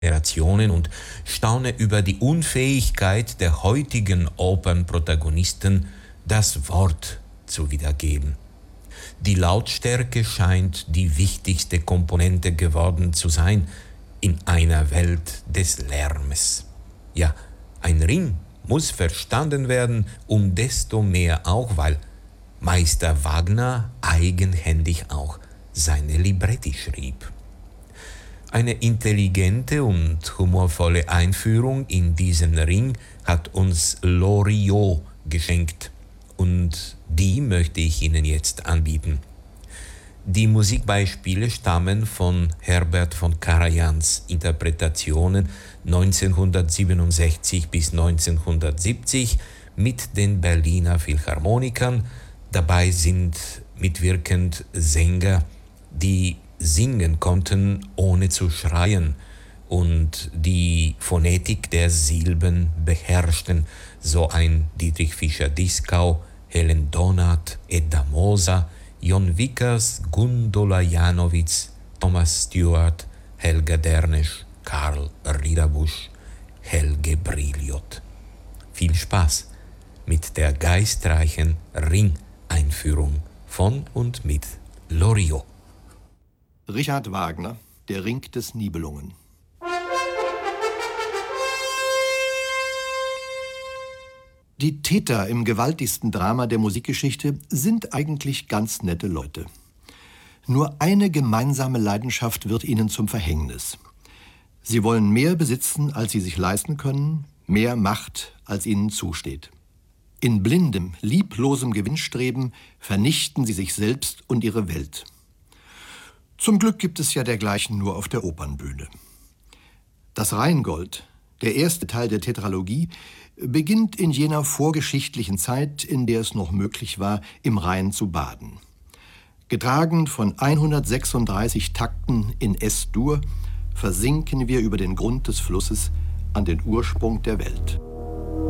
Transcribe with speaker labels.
Speaker 1: Generationen und staune über die Unfähigkeit der heutigen Opernprotagonisten, das Wort zu wiedergeben. Die Lautstärke scheint die wichtigste Komponente geworden zu sein in einer Welt des Lärmes. Ja, ein Ring muss verstanden werden, desto mehr auch, weil Meister Wagner eigenhändig auch seine Libretti schrieb. Eine intelligente und humorvolle Einführung in diesen Ring hat uns Loriot geschenkt und die möchte ich Ihnen jetzt anbieten. Die Musikbeispiele stammen von Herbert von Karajans Interpretationen 1967 bis 1970 mit den Berliner Philharmonikern. Dabei sind mitwirkend Sänger, die singen konnten, ohne zu schreien und die Phonetik der Silben beherrschten, so ein Dietrich Fischer-Dieskau, Helen Donath, Edda Moser, Jon Vickers, Gundula Janowitz, Thomas Stewart, Helga Dernesch, Karl Riederbusch, Helge Brilliot. Viel Spaß mit der geistreichen Ring-Einführung von und mit Loriot.
Speaker 2: Richard Wagner, Der Ring des Nibelungen. Die Täter im gewaltigsten Drama der Musikgeschichte sind eigentlich ganz nette Leute. Nur eine gemeinsame Leidenschaft wird ihnen zum Verhängnis. Sie wollen mehr besitzen, als sie sich leisten können, mehr Macht, als ihnen zusteht. In blindem, lieblosem Gewinnstreben vernichten sie sich selbst und ihre Welt. Zum Glück gibt es ja dergleichen nur auf der Opernbühne. Das Rheingold, der erste Teil der Tetralogie, beginnt in jener vorgeschichtlichen Zeit, in der es noch möglich war, im Rhein zu baden. Getragen von 136 Takten in Es-Dur versinken wir über den Grund des Flusses an den Ursprung der Welt.